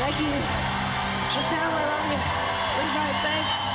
Thank you. Chappelle, I love you. Good night, thanks.